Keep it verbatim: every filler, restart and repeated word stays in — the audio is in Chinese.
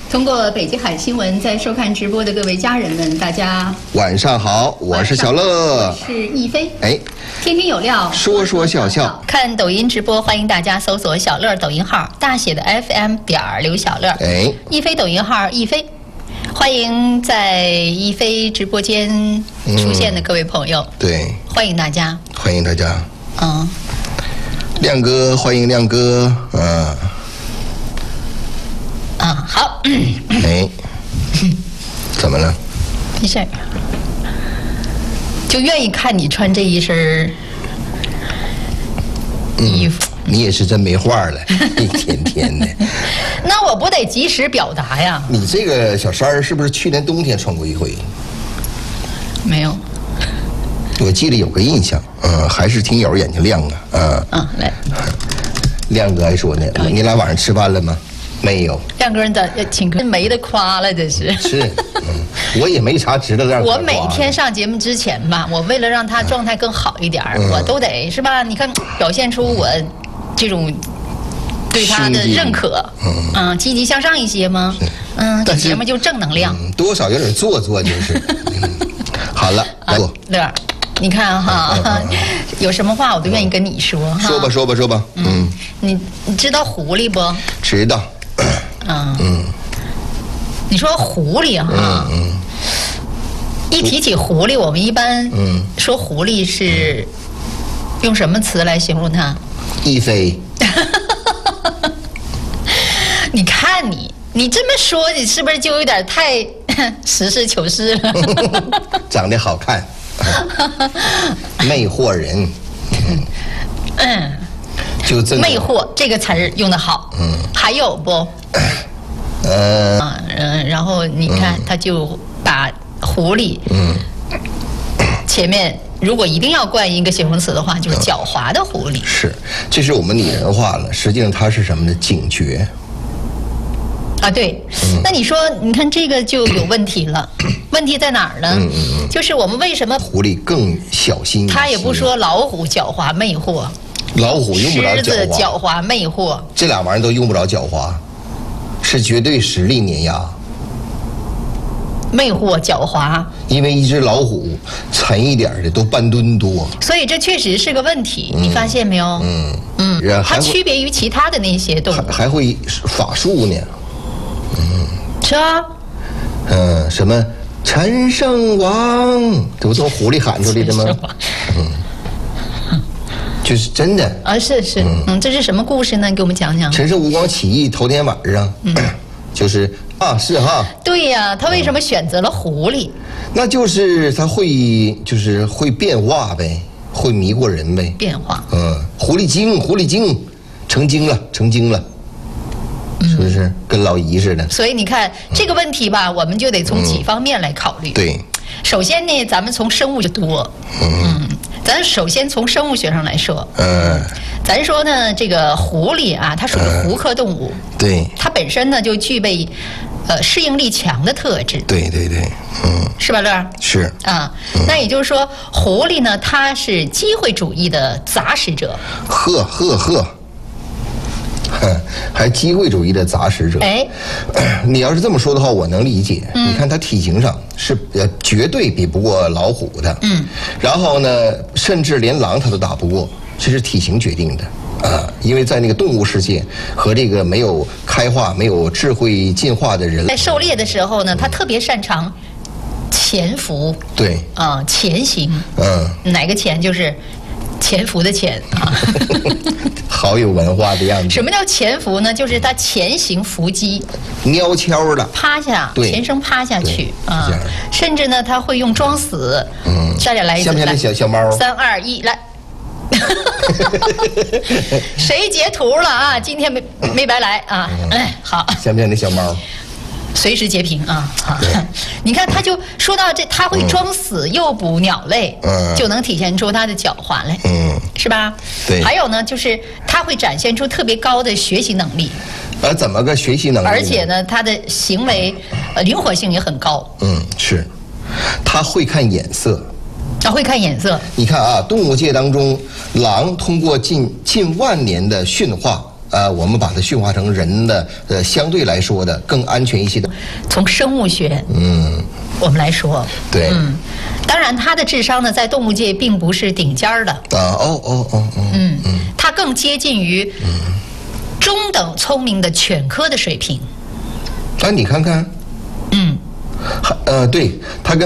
通过北京海新闻在收看直播的各位家人们，大家晚上好，我是小乐， 我是亦菲。 哎， 天天有料， 说说笑笑。 看抖音直播，欢迎大家搜索小乐抖音号，大写的 F M 点儿刘小乐。 哎， 亦菲抖音号亦菲，欢迎在亦菲直播间出现的各位朋友。 嗯、对， 欢迎大家， 欢迎大家。 嗯， 亮哥，欢迎亮哥，嗯。 啊，好。 哎，怎么了？ 没事儿，就愿意看你穿这一身衣服、 嗯。你也是真没话了，一天天的。 那我不得及时表达呀？ 你这个小衫儿是不是去年冬天穿过一回？ 没有。 我记得有个印象，嗯，还是听友眼睛亮啊，嗯。 嗯，来。 亮哥还说呢，你俩晚上吃饭了吗？没有， 亮哥，你咋挺没得夸了？这是是，嗯，我也没啥值得让。 我每天上节目之前吧，我为了让他状态更好一点，嗯、我都得是吧？你看，表现出我这种对他的认可，嗯，嗯积极向上一些吗？嗯，这节目就正能量， 嗯、多少有点做作就是。嗯、好了，来乐儿，你看哈，嗯嗯嗯、有什么话我都愿意跟你说。嗯、 说吧，说吧，说吧。嗯， 你你知道狐狸不？ 知道。 嗯嗯，你说狐狸哈，嗯嗯，一提起狐狸，我们一般嗯说狐狸是用什么词来形容它？ 亦菲。 你看你，你这么说，你是不是就有点太实事求是了？ 长得好看，魅惑人。 嗯， 就真魅惑这个词儿用得好。嗯，还有不？呃，嗯，然后你看，嗯、他就把狐狸，嗯，前面如果一定要冠一个形容词的话，就是狡猾的狐狸。 是，这是我们拟人化了。实际上它是什么呢？警觉。 啊，对。嗯、那你说，你看这个就有问题了。问题在哪儿呢？嗯嗯嗯就是我们为什么狐狸更小心？ 他也不说老虎狡猾魅惑。 老虎用不着狡猾。 狮子狡猾魅惑。 这俩玩意儿都用不着狡猾。是绝对实力碾压， 魅惑狡猾。 因为一只老虎沉一点的都半吨多， 所以这确实是个问题。嗯、你发现没有？嗯嗯，它区别于其他的那些动物， 还还会法术呢。 嗯，是啊。 嗯，什么陈胜王，这不从狐狸喊出来的吗？嗯。就是真的啊，是是，嗯, 嗯，这是什么故事呢？你给我们讲讲。 陈胜吴广起义头天晚上，嗯、就是啊，是哈。 对呀，他为什么选择了狐狸？ 那就是他会，就是会变化呗，会迷过人呗。 变化。 嗯，狐狸精，狐狸精，成精了，成精了，嗯、是不是跟老姨似的？ 所以你看这个问题吧，我们就得从几方面来考虑。 嗯、对。 首先呢，咱们从生物就多。嗯。嗯咱首先从生物学上来说，嗯，咱说呢，这个狐狸啊，它属于狐科动物， 嗯、对， 它本身呢就具备，呃，适应力强的特质， 对对对，嗯， 是吧，乐？ 是啊，嗯、那也就是说，狐狸呢，它是机会主义的杂食者， 呵呵呵。还机会主义的杂食者。哎，你要是这么说的话，我能理解。嗯、你看它体型上是呃绝对比不过老虎的。嗯。然后呢，甚至连狼它都打不过，这是体型决定的啊。因为在那个动物世界和这个没有开化、没有智慧进化的人， 在狩猎的时候呢，它特别擅长潜伏。 对。啊、 呃，潜行。 嗯。 哪个潜就是？潜伏的潜啊， 好有文化的样子。 什么叫潜伏呢？就是它潜行伏击， 悄悄的趴下，前生趴下去啊，甚至呢，他会用装死。嗯，下面来一次， 像不像那小小猫？ 三二一，来。谁截图了啊？今天没没白来啊！哎，好。 像不像那小猫？ 随时截屏啊！好，你看，他就说到这，他会装死诱捕鸟类，嗯，就能体现出他的狡猾来，嗯，是吧？ 对。 还有呢，就是他会展现出特别高的学习能力。 呃，怎么个学习能力？ 而且呢，他的行为呃灵活性也很高。 嗯，是。他会看眼色。 啊，会看眼色。 你看啊，动物界当中，狼通过近近万年的驯化， 呃，我们把它驯化成人的，呃，相对来说的更安全一些的。 从生物学，嗯，我们来说， 对， 嗯，当然它的智商呢，在动物界并不是顶尖儿的。 啊，哦哦哦哦， 嗯嗯，它更接近于中等聪明的犬科的水平。 啊，你看看， 嗯， 呃，对，它跟